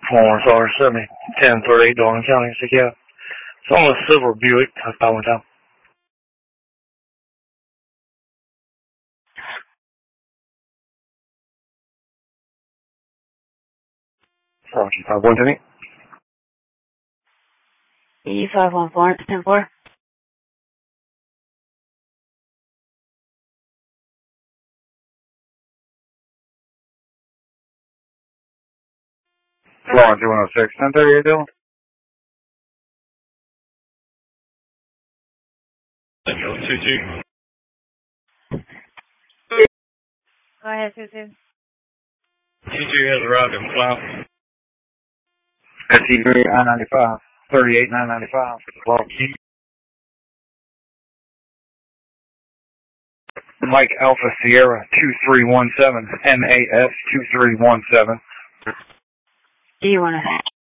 Florence R70, 1038 Darling County, Seattle. It's on a silver Buick. I found one time. Roger, 5110. E51 Florence, 10-4. Florence 106, 1038 Dylan. Central 22. Go ahead, Susan. 22 has arrived in Flout. SC3 I-95, 38 995. Mike Alpha Sierra 2317, NAS 2317. Do you want to